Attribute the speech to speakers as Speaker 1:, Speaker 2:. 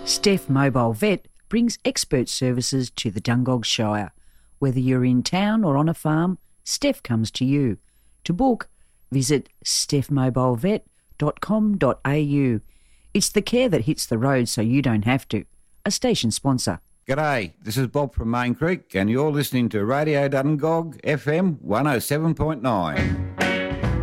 Speaker 1: Steph Mobile Vet brings expert services to the Dungog Shire. Whether you're in town or on a farm, Steph comes to you. To book, visit stephmobilevet.com.au. It's the care that hits the road so you don't have to. A station sponsor.
Speaker 2: G'day, this is Bob from Main Creek and you're listening to Radio Dungog FM 107.9.